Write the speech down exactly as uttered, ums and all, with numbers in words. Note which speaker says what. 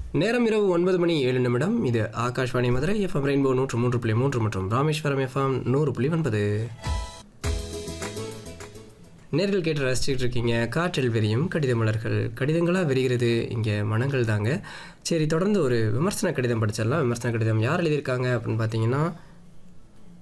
Speaker 1: நேரம் இரவு ஒன்பது மணி ஏழு நிமிடம். இது ஆகாஷ்வாணி மதுரை எஃப்எம் ரெயின்போ நூற்று மூன்று புள்ளி மூன்று மற்றும் ராமேஸ்வரம் எஃப்எம் நூறு புள்ளி ஒன்பது. நேர்கள் கேட்டு ரசிச்சுட்டு இருக்கீங்க காற்றில் விரியும் கடித மலர்கள். கடிதங்களாக விரிகிறது இங்கே மனங்கள் தாங்க. சரி, தொடர்ந்து ஒரு விமர்சன கடிதம் படிச்சிடலாம். விமர்சன கடிதம் யார் எழுதியிருக்காங்க அப்படின்னு பார்த்தீங்கன்னா